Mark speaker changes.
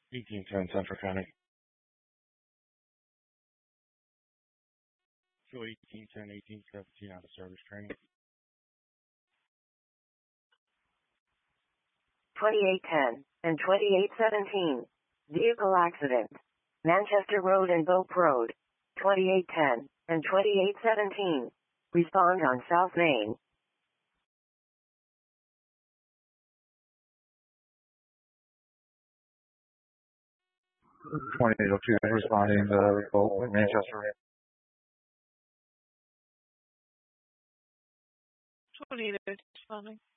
Speaker 1: 1810 Central County. So 1810, 1817 out of service training.
Speaker 2: 2810 and 2817. Vehicle accident. Manchester Road and Boak Road. 2810 and 2817. Respond on South Main.
Speaker 3: 2802 responding to Boak, Manchester.
Speaker 4: 2802 responding.